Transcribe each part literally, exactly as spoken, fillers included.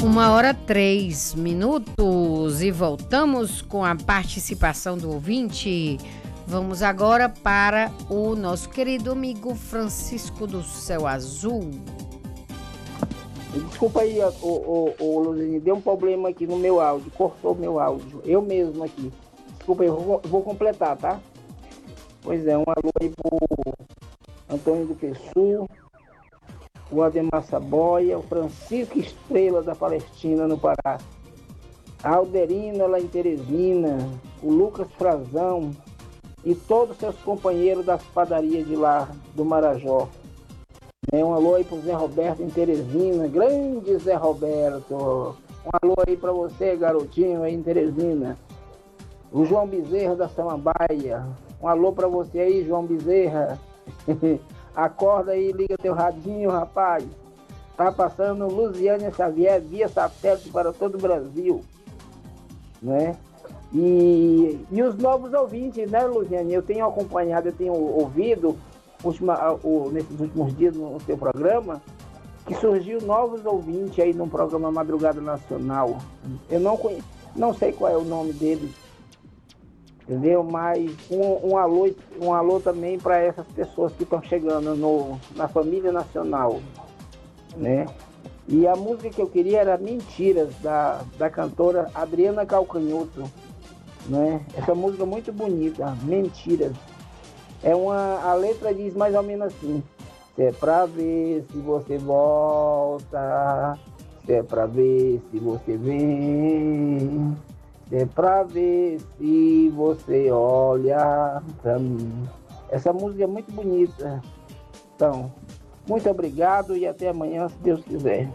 Uma hora três minutos e voltamos com a participação do ouvinte. Vamos agora para o nosso querido amigo Francisco do Céu Azul. Desculpa aí, o, o, o Luzinho, deu um problema aqui no meu áudio, cortou o meu áudio, eu mesmo aqui. Desculpa aí, eu vou, vou completar, tá? Pois é, um alô aí pro Antônio do Pessu, o Ademar Saboia, o Francisco Estrela da Palestina no Pará, a Alderina lá em Teresina, o Lucas Frazão e todos os seus companheiros das padarias de lá do Marajó. É, um alô aí pro Zé Roberto em Teresina, grande Zé Roberto. Um alô aí pra você, garotinho, aí em Teresina. O João Bezerra da Samambaia. Um alô pra você aí, João Bezerra. Acorda aí, liga teu radinho, rapaz. Tá passando Luziânia Xavier via satélite para todo o Brasil, né? E, e os novos ouvintes, né, Luziânia? Eu tenho acompanhado, eu tenho ouvido Última, o, nesses últimos dias no seu programa, que surgiu novos ouvintes aí no programa Madrugada Nacional. Eu não conheço, não sei qual é o nome deles, entendeu? Mas um, um, alô, um alô também para essas pessoas que estão chegando no, na família nacional, né? E a música que eu queria era Mentiras, da, da cantora Adriana Calcanhoto, né? Essa música é muito bonita, Mentiras. É uma, a letra diz mais ou menos assim: se é pra ver se você volta, se é pra ver se você vem, se é pra ver se você olha pra mim. Essa música é muito bonita. Então, muito obrigado e até amanhã, se Deus quiser.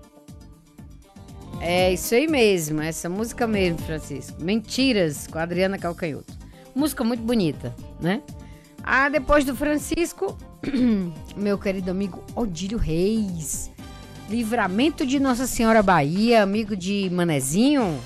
É isso aí mesmo, essa música mesmo, Francisco. Mentiras, com a Adriana Calcanhoto. Música muito bonita, né? Ah, depois do Francisco, meu querido amigo Odílio Reis. Livramento de Nossa Senhora Bahia, amigo de Manezinho.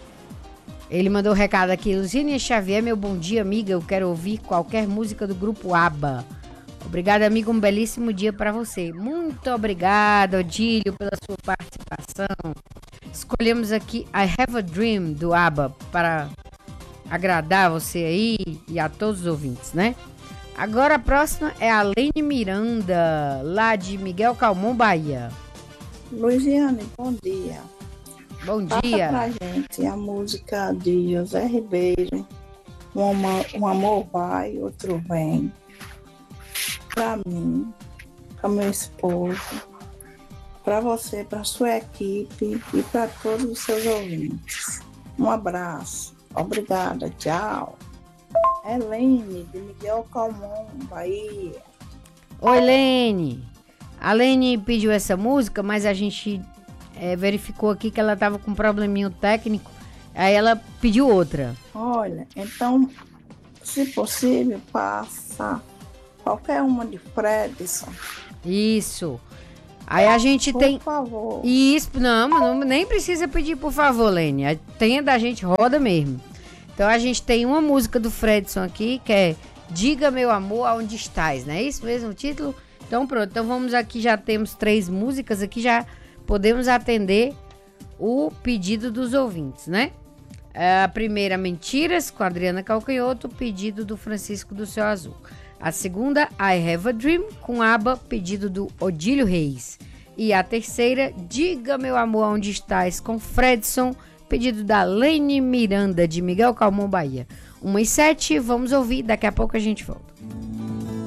Ele mandou um recado aqui. Luziânia Xavier, meu bom dia, amiga. Eu quero ouvir qualquer música do grupo ABBA. Obrigada, amigo. Um belíssimo dia para você. Muito obrigada, Odílio, pela sua participação. Escolhemos aqui I Have a Dream, do ABBA, para agradar você aí e a todos os ouvintes, né? Agora a próxima é a Lene Miranda, lá de Miguel Calmon, Bahia. Luziane, bom dia. Bom Passa dia. pra gente a música de José Ribeiro, Um Amor, um amor Vai, Outro Vem. Pra mim, pra meu esposo, pra você, pra sua equipe e pra todos os seus ouvintes. Um abraço. Obrigada. Tchau. Helene, de Miguel Calmon, Bahia. Oi, Lene. A Lene pediu essa música, mas a gente é, verificou aqui que ela estava com um probleminho técnico. Aí ela pediu outra. Olha, então, se possível, passa qualquer uma de Fredson. Isso. Aí a gente por tem... Por favor. Isso, não, não, nem precisa pedir por favor, Lene. Tem da gente, roda mesmo. Então a gente tem uma música do Fredson aqui, que é Diga Meu Amor Aonde Estás, não é isso mesmo o título? Então pronto, então vamos aqui, já temos três músicas aqui, já podemos atender o pedido dos ouvintes, né? A primeira, Mentiras, com a Adriana Calcanhoto, pedido do Francisco do Céu Azul. A segunda, I Have a Dream, com ABBA, pedido do Odílio Reis. E a terceira, Diga Meu Amor Aonde Estás, com Fredson, pedido da Lene Miranda, de Miguel Calmon, Bahia. uma e sete, vamos ouvir, daqui a pouco a gente volta.